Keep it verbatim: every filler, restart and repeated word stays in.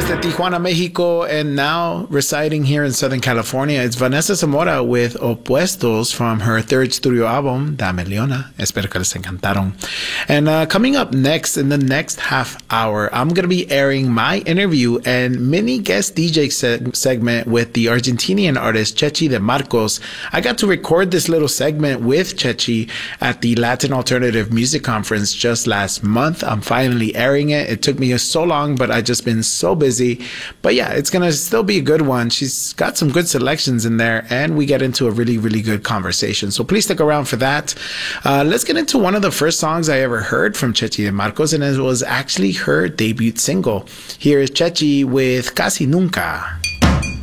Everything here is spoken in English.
Desde Tijuana, Mexico, and now residing here in Southern California, it's Vanessa Zamora with Opuestos from her third studio album, Dame Leona. Espero que les encantaron. And uh, coming up next, in the next half hour, I'm going to be airing my interview and mini guest D J seg- segment with the Argentinian artist Chechi De Marcos. I got to record this little segment with Chechi at the Latin Alternative Music Conference just last month. I'm finally airing it. It took me so long, but I just been so busy. But yeah, it's going to still be a good one. She's got some good selections in there, and we get into a really, really good conversation. So please stick around for that. Uh, let's get into one of the first songs I ever heard from Chechi De Marcos, and it was actually her debut single. Here is Chechi with Casi Nunca.